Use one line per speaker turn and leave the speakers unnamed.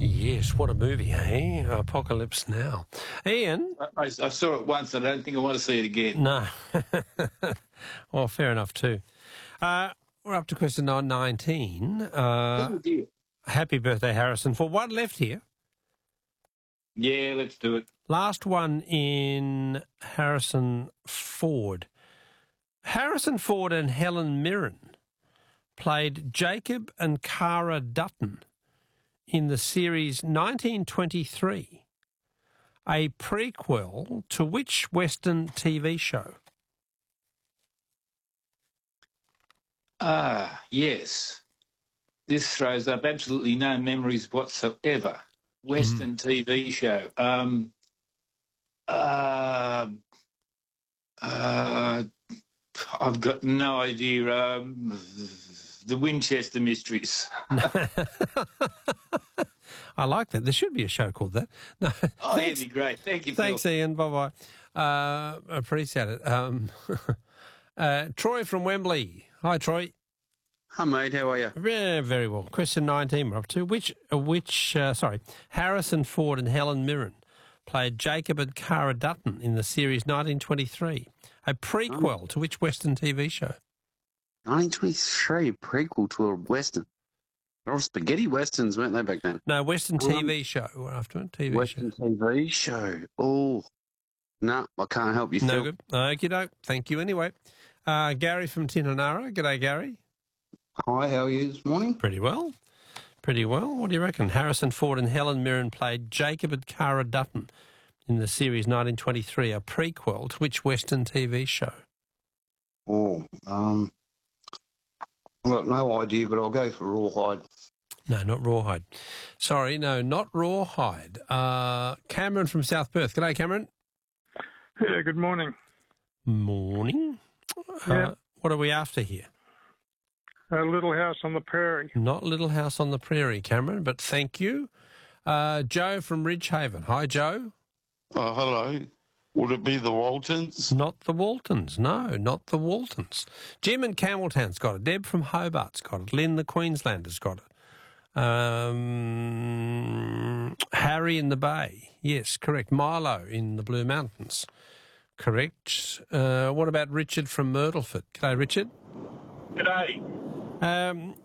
Yes, what a movie, eh? Apocalypse Now. Ian?
I saw it once and I don't think I want to see it again.
No. Well, fair enough too. We're up to question 19.
Oh, dear.
Happy birthday, Harrison. For one left here.
Yeah, let's do it.
Last one in Harrison Ford. Harrison Ford and Helen Mirren played Jacob and Cara Dutton in the series 1923, a prequel to which Western TV show?
Yes. This throws up absolutely no memories whatsoever. Western TV show. I've got no idea. The Winchester Mysteries.
I like that. There should be a show called that. No,
Oh, that'd be great. Thank you, Phil.
thanks, Ian. Bye-bye. Appreciate it. Troy from Wembley. Hi, Troy.
Hi, mate. How are you?
Yeah, very well. Question 19 we're up to. Harrison Ford and Helen Mirren played Jacob and Cara Dutton in the series 1923, a prequel to which Western TV show?
1923, prequel to a Western. They're all spaghetti Westerns, weren't they, back then?
No, Western TV show. We're after it. TV
Western
show.
TV show. Oh, no, I can't help you,
No
Phil.
good. Okie doke. Thank you anyway. Gary from Tinanara. G'day, Gary.
Hi, how are you this morning?
Pretty well. Pretty well. What do you reckon? Harrison Ford and Helen Mirren played Jacob and Cara Dutton in the series 1923, a prequel to which Western TV show?
Oh, I've got no idea, but I'll go for Rawhide.
No, not Rawhide. Sorry, no, not Rawhide. Cameron from South Perth. G'day, Cameron.
Yeah, good morning.
Morning.
Yeah.
What are we after here?
Little House on the Prairie.
Not Little House on the Prairie, Cameron, but thank you. Joe from Ridgehaven. Hi, Joe.
Hello. Would it be the Waltons?
Not the Waltons. No, not the Waltons. Jim in Campbelltown's got it. Deb from Hobart's got it. Lynn the Queenslander's got it. Harry in the Bay. Yes, correct. Milo in the Blue Mountains. Correct. What about Richard from Myrtleford? G'day, Richard.
G'day.